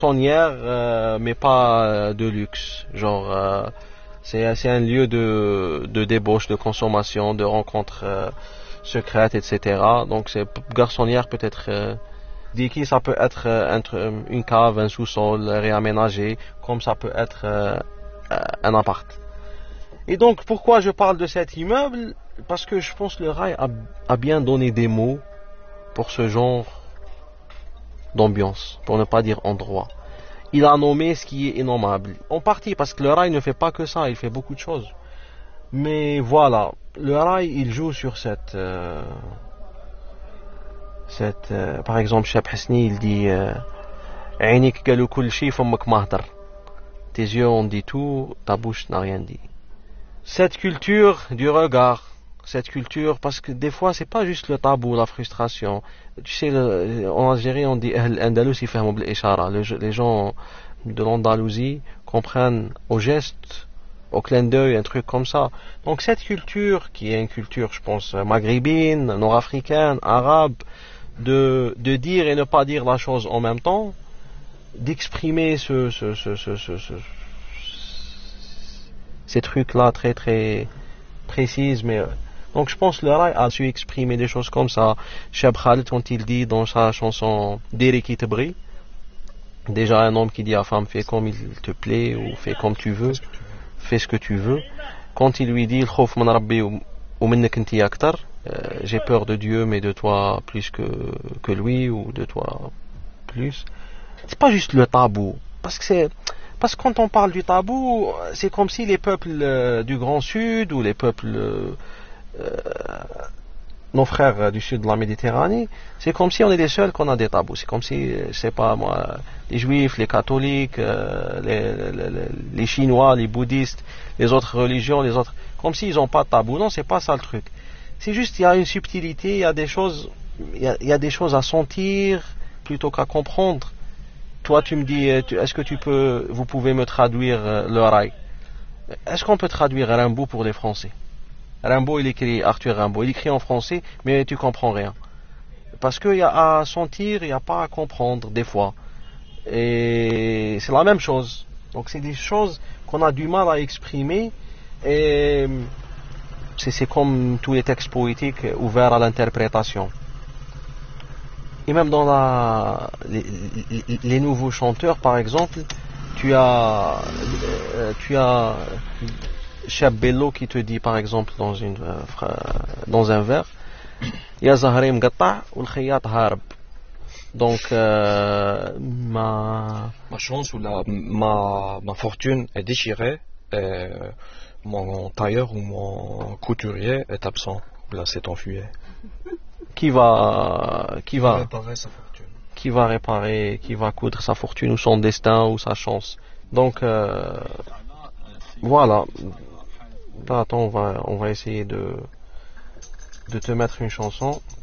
garçonnière, mais pas de luxe. Genre, c'est un lieu de débauche, de consommation, de rencontres secrètes, etc. Donc c'est garçonnière peut-être. Diki, ça peut être une cave, un sous-sol réaménagé, comme ça peut être un appart. Et donc pourquoi je parle de cet immeuble? Parce que je pense que le rail a bien donné des mots pour ce genre d'ambiance, pour ne pas dire endroit. Il a nommé ce qui est innommable. En partie parce que le rail ne fait pas que ça, il fait beaucoup de choses. Mais voilà, le rail il joue sur par exemple, Cheb Hasni il dit عينيك قالوا كل شيء فمك ما هدر. Tes yeux ont dit tout, ta bouche n'a rien dit. Cette culture du regard, cette culture, parce que des fois c'est pas juste le tabou, la frustration. Tu sais, en Algérie on dit Andalous يفهموا بالإشارة. Les gens de l'Andalousie comprennent au geste, au clin d'œil, un truc comme ça. Donc cette culture, qui est une culture, je pense, maghrébine, nord-africaine, arabe, de dire et ne pas dire la chose en même temps, d'exprimer ces trucs-là très très précises, mais donc je pense que le rail a su exprimer des choses comme ça. Cheb Khaled, quand il dit dans sa chanson Diri qui te brille, déjà un homme qui dit à femme fais comme il te plaît ou fais comme tu veux, fais ce que tu veux. Quand il lui dit الخوف من ربي ومنك انت أكتر, j'ai peur de Dieu mais de toi plus que lui ou de toi plus. C'est pas juste le tabou, parce que quand on parle du tabou, c'est comme si les peuples du Grand Sud ou les peuples nos frères du sud de la Méditerranée, c'est comme si on est les seuls qu'on a des tabous. C'est comme si, je sais pas moi, les juifs, les catholiques, les chinois, les bouddhistes, les autres religions, les autres, comme s'ils n'ont pas de tabou. Non, c'est pas ça le truc. C'est juste il y a une subtilité, il y a des choses, il y a des choses à sentir plutôt qu'à comprendre. Toi, tu me dis, est-ce que vous pouvez me traduire le rail? Est-ce qu'on peut traduire Rimbaud pour les Français? Rimbaud, il écrit Arthur Rimbaud, il écrit en français, mais tu comprends rien. Parce qu'il y a à sentir, il n'y a pas à comprendre des fois. Et c'est la même chose. Donc c'est des choses qu'on a du mal à exprimer. Et c'est comme tous les textes poétiques ouverts à l'interprétation. Et même dans les nouveaux chanteurs, par exemple, tu as Cheb Bello qui te dit, par exemple, dans un vers, Ya Zahri mqatta' wal khayat harb. Donc ma chance ou ma fortune est déchirée, et mon tailleur ou mon couturier est absent. Là, c'est enfuyé. Qui va réparer sa fortune. Qui va coudre sa fortune ou son destin ou sa chance. Donc voilà. Attends, on va essayer de te mettre une chanson.